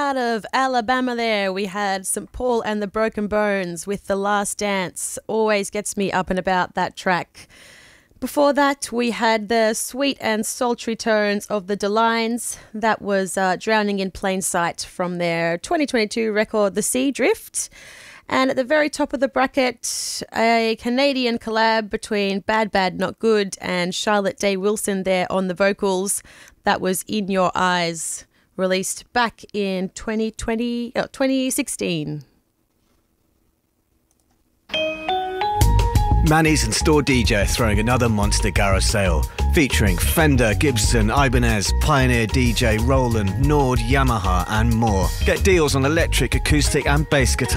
out of Alabama there, we had St. Paul and the Broken Bones with The Last Dance. Always gets me up and about, that track. Before that, we had the sweet and sultry tones of the Delines. That was Drowning in Plain Sight from their 2022 record, The Sea Drift. And at the very top of the bracket, a Canadian collab between Bad Bad Not Good and Charlotte Day Wilson there on the vocals. That was In Your Eyes, released back in 2016. Manny's and Store DJ are throwing another monster garage sale featuring Fender, Gibson, Ibanez, Pioneer DJ, Roland, Nord, Yamaha and more. Get deals on electric, acoustic and bass guitar